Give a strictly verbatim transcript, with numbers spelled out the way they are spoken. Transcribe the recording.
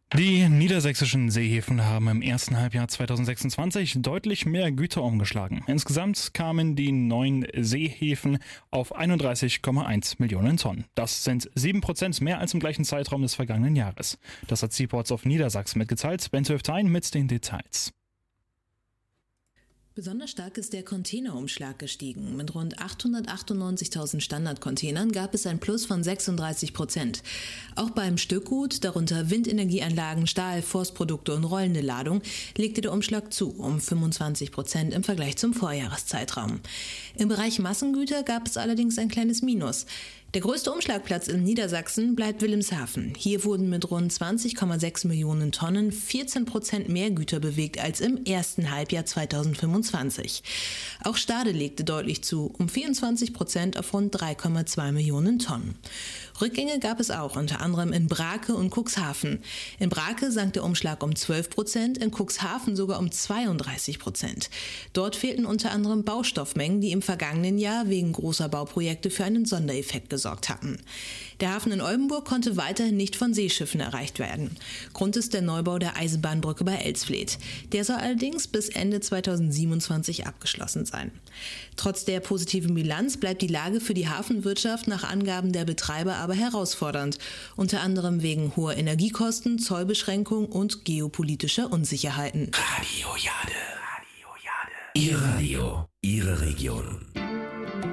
Die niedersächsischen Seehäfen haben im ersten Halbjahr zweitausendsechsundzwanzig deutlich mehr Güter umgeschlagen. Insgesamt kamen die neuen Seehäfen auf einunddreißig Komma eins Millionen Tonnen. Das sind sieben Prozent mehr als im gleichen Zeitraum des vergangenen Jahres. Das hat Seaports of Niedersachsen mitgeteilt. Bente Höftein mit den Details. Besonders stark ist der Containerumschlag gestiegen. Mit rund achthundertachtundneunzigtausend Standardcontainern gab es ein Plus von sechsunddreißig Prozent. Auch beim Stückgut, darunter Windenergieanlagen, Stahl, Forstprodukte und rollende Ladung, legte der Umschlag zu, um fünfundzwanzig Prozent im Vergleich zum Vorjahreszeitraum. Im Bereich Massengüter gab es allerdings ein kleines Minus. Der größte Umschlagplatz in Niedersachsen bleibt Wilhelmshaven. Hier wurden mit rund zwanzig Komma sechs Millionen Tonnen vierzehn Prozent mehr Güter bewegt als im ersten Halbjahr zweitausendfünfundzwanzig. Auch Stade legte deutlich zu, um vierundzwanzig Prozent auf rund drei Komma zwei Millionen Tonnen. Rückgänge gab es auch, unter anderem in Brake und Cuxhaven. In Brake sank der Umschlag um zwölf Prozent, in Cuxhaven sogar um zweiunddreißig Prozent. Dort fehlten unter anderem Baustoffmengen, die im vergangenen Jahr wegen großer Bauprojekte für einen Sondereffekt gesorgt hatten. Der Hafen in Oldenburg konnte weiterhin nicht von Seeschiffen erreicht werden. Grund ist der Neubau der Eisenbahnbrücke bei Elsfleth. Der soll allerdings bis Ende zweitausendsiebenundzwanzig abgeschlossen sein. Trotz der positiven Bilanz bleibt die Lage für die Hafenwirtschaft nach Angaben der Betreiber aber herausfordernd, unter anderem wegen hoher Energiekosten, Zollbeschränkungen und geopolitischer Unsicherheiten. Radio Jade. Radio Jade. Ihr Radio, Ihre Region.